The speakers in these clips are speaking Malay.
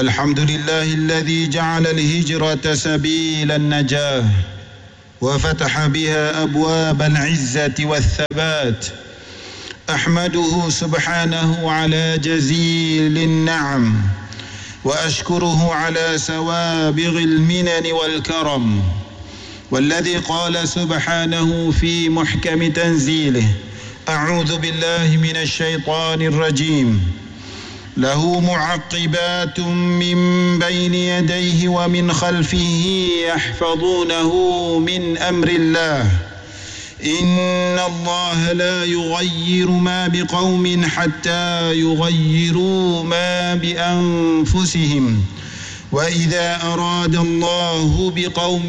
الحمد لله الذي جعل الهجرة سبيل النجاة وفتح بها أبواب العزة والثبات. أحمده سبحانه على جزيل النعم وأشكره على سوابغ المنن والكرم. والذي قال سبحانه في محكم تنزيله: أعوذ بالله من الشيطان الرجيم. له معقبات من بين يديه ومن خلفه يحفظونه من أمر الله. إن الله لا يغير ما بقوم حتى يغيروا ما بأنفسهم. وإذا أراد الله بقوم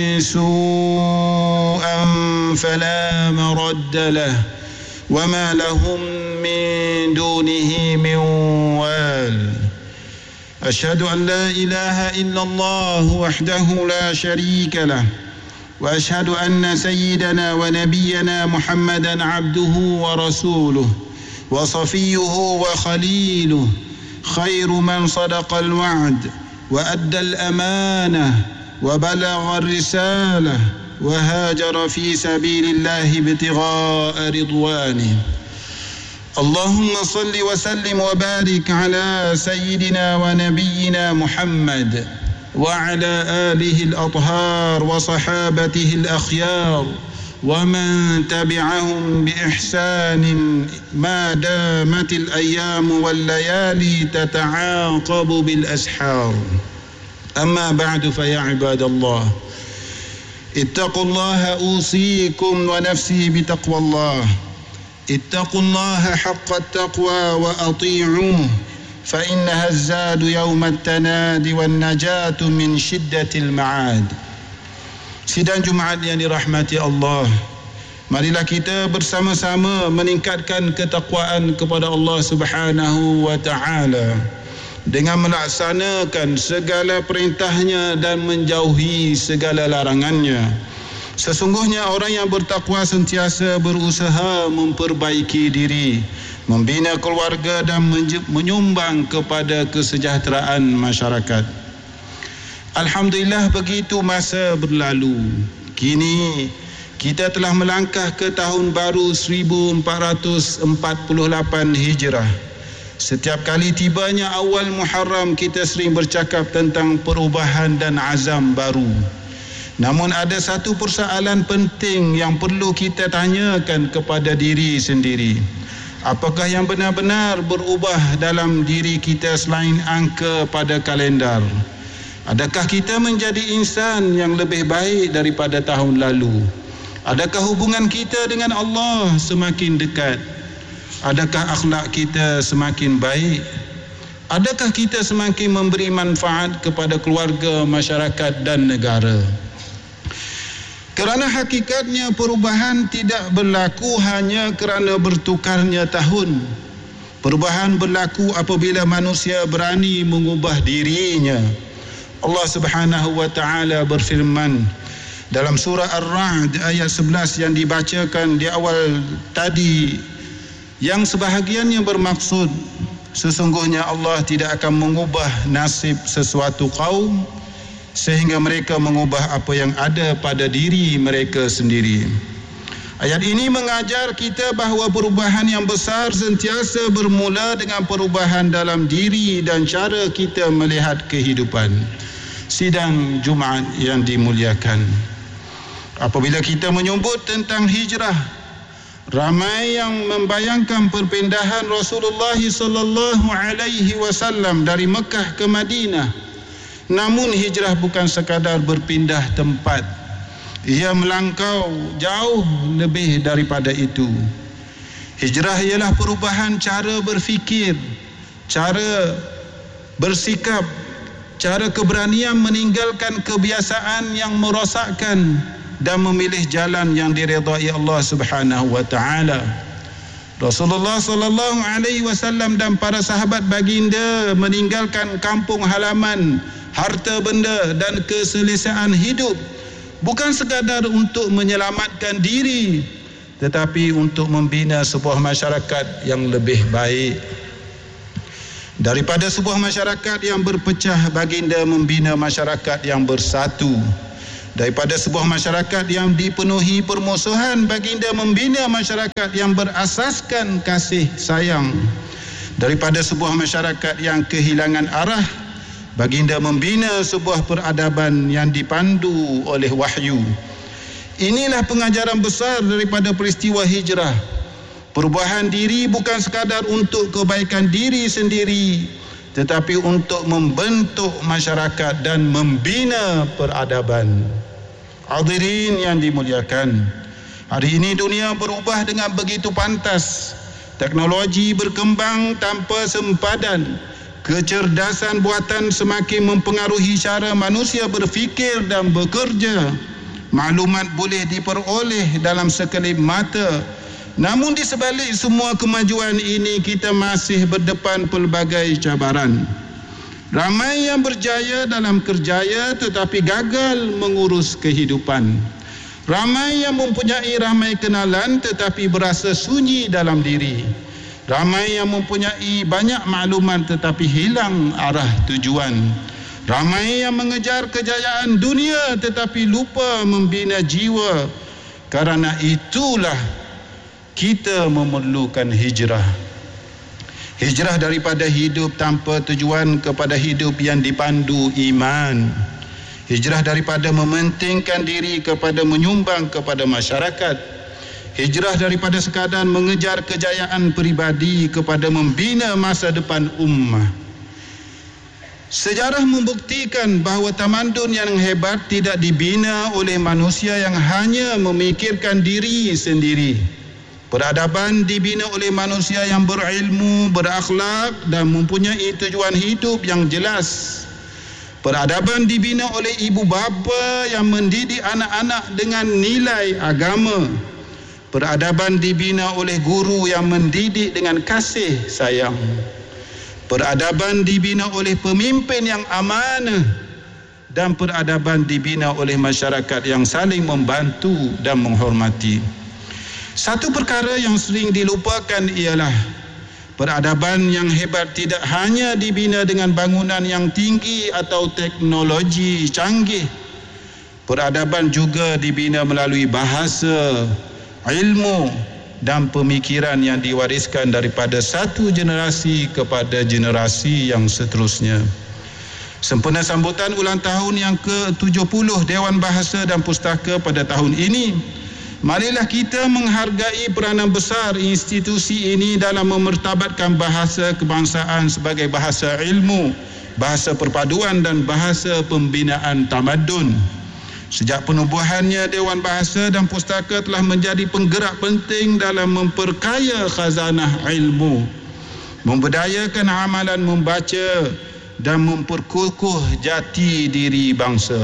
سوءا فلا مرد له وما لهم من دونه من وال. أشهد أن لا إله إلا الله وحده لا شريك له، وأشهد أن سيدنا ونبينا محمدا عبده ورسوله وصفيه وخليله، خير من صدق الوعد وأدى الأمانة وبلغ الرسالة وهاجر في سبيل الله ابتغاء رضوانه. اللهم صل وسلم وبارك على سيدنا ونبينا محمد وعلى آله الأطهار وصحابته الأخيار ومن تبعهم بإحسان ما دامت الأيام والليالي تتعاقب بالأسحار. أما بعد، فيا عباد الله، اتقوا الله أوصيكم ونفسي بتقوى الله. اتقوا الله حق التقوى وأطيعوه، فإنها الزاد يوم التناد والنجاة من شدة المعاد. Sidang Jumaat yang dirahmati Allah, marilah kita bersama-sama meningkatkan ketakwaan kepada Allah Subhanahu wa Ta'ala dengan melaksanakan segala perintahnya dan menjauhi segala larangannya. Sesungguhnya orang yang bertakwa sentiasa berusaha memperbaiki diri, membina keluarga dan menyumbang kepada kesejahteraan masyarakat. Alhamdulillah, begitu masa berlalu. Kini kita telah melangkah ke tahun baru 1448 Hijrah. Setiap kali tibanya awal Muharram, kita sering bercakap tentang perubahan dan azam baru. Namun ada satu persoalan penting yang perlu kita tanyakan kepada diri sendiri. Apakah yang benar-benar berubah dalam diri kita selain angka pada kalendar? Adakah kita menjadi insan yang lebih baik daripada tahun lalu? Adakah hubungan kita dengan Allah semakin dekat? Adakah akhlak kita semakin baik? Adakah kita semakin memberi manfaat kepada keluarga, masyarakat dan negara? Kerana hakikatnya perubahan tidak berlaku hanya kerana bertukarnya tahun. Perubahan berlaku apabila manusia berani mengubah dirinya. Allah Subhanahu wa Ta'ala berfirman dalam surah Ar-Ra'd ayat 11 yang dibacakan di awal tadi, yang sebahagiannya bermaksud sesungguhnya Allah tidak akan mengubah nasib sesuatu kaum sehingga mereka mengubah apa yang ada pada diri mereka sendiri. Ayat ini mengajar kita bahawa perubahan yang besar sentiasa bermula dengan perubahan dalam diri dan cara kita melihat kehidupan. Sidang Jumaat yang dimuliakan, apabila kita menyebut tentang hijrah, ramai yang membayangkan perpindahan Rasulullah sallallahu alaihi wasallam dari Mekah ke Madinah. Namun hijrah bukan sekadar berpindah tempat. Ia melangkau jauh lebih daripada itu. Hijrah ialah perubahan cara berfikir, cara bersikap, cara keberanian meninggalkan kebiasaan yang merosakkan dan memilih jalan yang diredai Allah Subhanahu wa Ta'ala. Rasulullah sallallahu alaihi wasallam dan para sahabat baginda meninggalkan kampung halaman, harta benda dan keselesaan hidup bukan sekadar untuk menyelamatkan diri, tetapi untuk membina sebuah masyarakat yang lebih baik. Daripada sebuah masyarakat yang berpecah, baginda membina masyarakat yang bersatu. Daripada sebuah masyarakat yang dipenuhi permusuhan, baginda membina masyarakat yang berasaskan kasih sayang. Daripada sebuah masyarakat yang kehilangan arah, baginda membina sebuah peradaban yang dipandu oleh wahyu. Inilah pengajaran besar daripada peristiwa hijrah. Perubahan diri bukan sekadar untuk kebaikan diri sendiri, tetapi untuk membentuk masyarakat dan membina peradaban. Hadirin yang dimuliakan, hari ini dunia berubah dengan begitu pantas. Teknologi berkembang tanpa sempadan. Kecerdasan buatan semakin mempengaruhi cara manusia berfikir dan bekerja. Maklumat boleh diperoleh dalam sekelip mata. Namun di sebalik semua kemajuan ini, kita masih berdepan pelbagai cabaran. Ramai yang berjaya dalam kerjaya tetapi gagal mengurus kehidupan. Ramai yang mempunyai ramai kenalan tetapi berasa sunyi dalam diri. Ramai yang mempunyai banyak maklumat tetapi hilang arah tujuan. Ramai yang mengejar kejayaan dunia tetapi lupa membina jiwa. Karena itulah kita memerlukan hijrah. Hijrah daripada hidup tanpa tujuan kepada hidup yang dipandu iman. Hijrah daripada mementingkan diri kepada menyumbang kepada masyarakat. Hijrah daripada sekadar mengejar kejayaan peribadi kepada membina masa depan ummah. Sejarah membuktikan bahawa tamadun yang hebat tidak dibina oleh manusia yang hanya memikirkan diri sendiri. Peradaban dibina oleh manusia yang berilmu, berakhlak dan mempunyai tujuan hidup yang jelas. Peradaban dibina oleh ibu bapa yang mendidik anak-anak dengan nilai agama. Peradaban dibina oleh guru yang mendidik dengan kasih sayang. Peradaban dibina oleh pemimpin yang amanah. Dan peradaban dibina oleh masyarakat yang saling membantu dan menghormati. Satu perkara yang sering dilupakan ialah peradaban yang hebat tidak hanya dibina dengan bangunan yang tinggi atau teknologi canggih. Peradaban juga dibina melalui bahasa, ilmu dan pemikiran yang diwariskan daripada satu generasi kepada generasi yang seterusnya. Sempena sambutan ulang tahun yang ke-70 Dewan Bahasa dan Pustaka pada tahun ini, marilah kita menghargai peranan besar institusi ini dalam memertabatkan bahasa kebangsaan sebagai bahasa ilmu, bahasa perpaduan dan bahasa pembinaan tamadun. Sejak penubuhannya, Dewan Bahasa dan Pustaka telah menjadi penggerak penting dalam memperkaya khazanah ilmu, memberdayakan amalan membaca dan memperkukuh jati diri bangsa.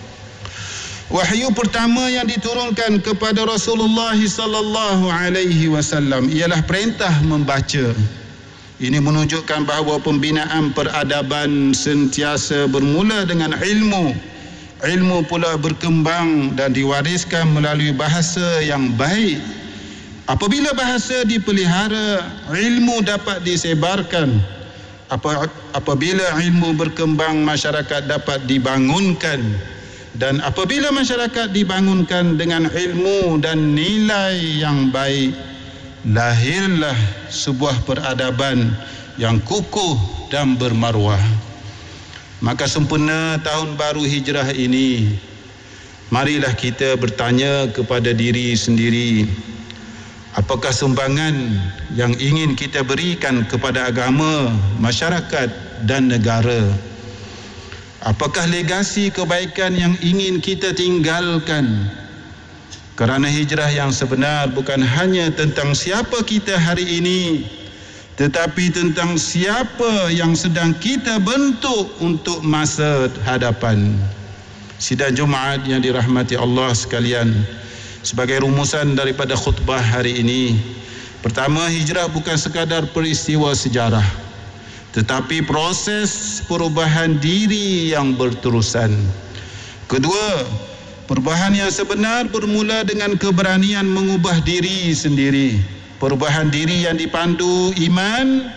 Wahyu pertama yang diturunkan kepada Rasulullah sallallahu alaihi wasallam ialah perintah membaca. Ini menunjukkan bahawa pembinaan peradaban sentiasa bermula dengan ilmu. Ilmu pula berkembang dan diwariskan melalui bahasa yang baik. Apabila bahasa dipelihara, ilmu dapat disebarkan. Apabila ilmu berkembang, masyarakat dapat dibangunkan. Dan apabila masyarakat dibangunkan dengan ilmu dan nilai yang baik, lahirlah sebuah peradaban yang kukuh dan bermaruah. Maka sempena tahun baru hijrah ini, marilah kita bertanya kepada diri sendiri, apakah sumbangan yang ingin kita berikan kepada agama, masyarakat dan negara? Apakah legasi kebaikan yang ingin kita tinggalkan? Kerana hijrah yang sebenar bukan hanya tentang siapa kita hari ini, tetapi tentang siapa yang sedang kita bentuk untuk masa hadapan. Sidang Jumaat yang dirahmati Allah sekalian, sebagai rumusan daripada khutbah hari ini, pertama, hijrah bukan sekadar peristiwa sejarah, tetapi proses perubahan diri yang berterusan. Kedua, perubahan yang sebenar bermula dengan keberanian mengubah diri sendiri. Perubahan diri yang dipandu iman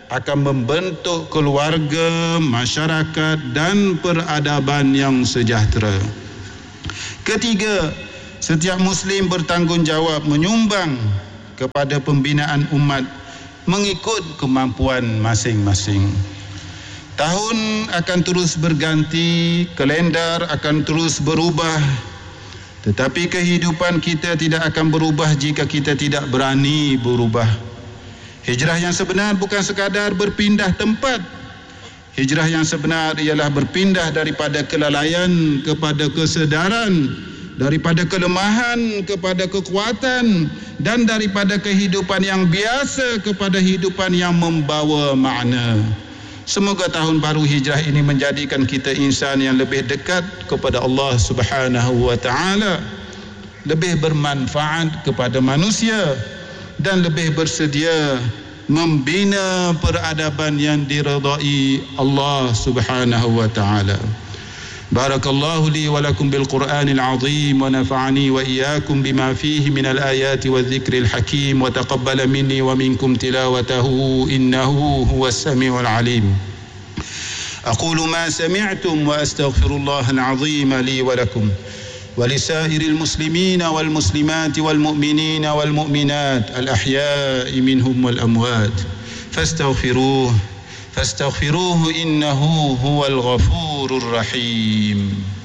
akan membentuk keluarga, masyarakat dan peradaban yang sejahtera. Ketiga, setiap Muslim bertanggungjawab menyumbang kepada pembinaan umat mengikut kemampuan masing-masing. Tahun akan terus berganti, kalendar akan terus berubah, tetapi kehidupan kita tidak akan berubah jika kita tidak berani berubah. Hijrah yang sebenar bukan sekadar berpindah tempat. Hijrah yang sebenar ialah berpindah daripada kelalaian kepada kesedaran, daripada kelemahan kepada kekuatan, dan daripada kehidupan yang biasa kepada kehidupan yang membawa makna. Semoga tahun baru hijrah ini menjadikan kita insan yang lebih dekat kepada Allah Subhanahu wa taala, lebih bermanfaat kepada manusia dan lebih bersedia membina peradaban yang diridai Allah Subhanahu wa taala. Barakallahu li wa lakum bil Qur'anil azim wa nafa'ani wa iyyakum bima fihi min al ayati wa dhikril hakim wa taqabbala minni wa minkum tilawatahu innahu huwas samiul alim. Aqulu ma sami'tum wa astaghfirullahal azim li wa lakum ولسائر المسلمين والمسلمات والمؤمنين والمؤمنات الأحياء منهم والأموات فاستغفروه إنه هو الغفور الرحيم.